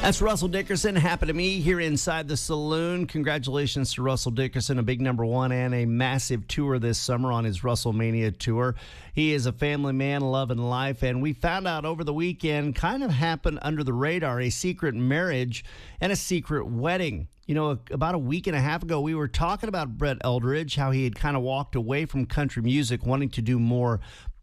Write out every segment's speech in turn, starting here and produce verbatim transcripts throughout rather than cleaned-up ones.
That's Russell Dickerson. Happened to me here inside the saloon. Congratulations to Russell Dickerson, a big number one and a massive tour this summer on his WrestleMania tour. He is a family man, loving life, and we found out over the weekend, kind of happened under the radar, a secret marriage and a secret wedding. You know, about a week and a half ago, we were talking about Brett Eldredge, how he had kind of walked away from country music, wanting to do more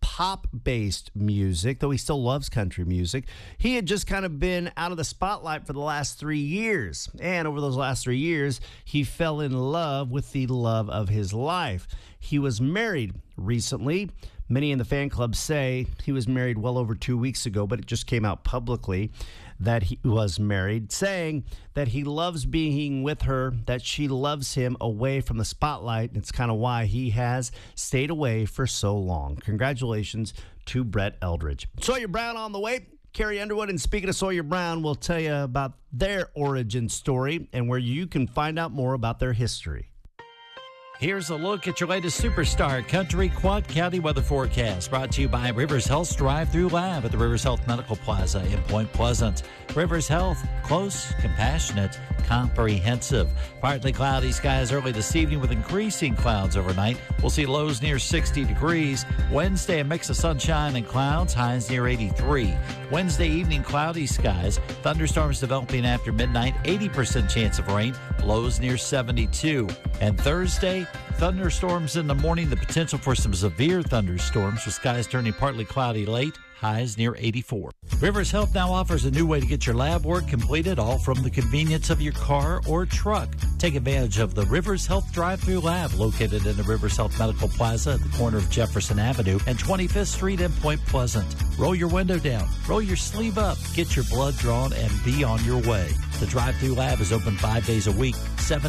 pop-based music, though he still loves country music. He had just kind of been out of the spotlight for the last three years. And over those last three years, he fell in love with the love of his life. He was married recently. Many in the fan club say he was married well over two weeks ago, but it just came out publicly that he was married, saying that he loves being with her, that she loves him away from the spotlight. It's kind of why he has stayed away for so long. Congratulations to Brett Eldredge. Sawyer Brown on the way. Carrie Underwood, and speaking of Sawyer Brown, we'll tell you about their origin story and where you can find out more about their history. Here's a look at your latest Superstar Country Quad County weather forecast, brought to you by Rivers Health's Drive-Thru Lab at the Rivers Health Medical Plaza in Point Pleasant. Rivers Health, close, compassionate, comprehensive. Partly cloudy skies early this evening with increasing clouds overnight. We'll see lows near sixty degrees. Wednesday, a mix of sunshine and clouds, highs near eighty-three. Wednesday evening, cloudy skies. Thunderstorms developing after midnight, eighty percent chance of rain, lows near seventy-two. And Thursday, thunderstorms in the morning, the potential for some severe thunderstorms with skies turning partly cloudy late, highs near eighty-four. Rivers Health now offers a new way to get your lab work completed, all from the convenience of your car or truck. Take advantage of the Rivers Health Drive-Thru Lab located in the Rivers Health Medical Plaza at the corner of Jefferson Avenue and twenty-fifth Street in Point Pleasant. Roll your window down, roll your sleeve up, get your blood drawn, and be on your way. The Drive-Thru Lab is open five days a week, seven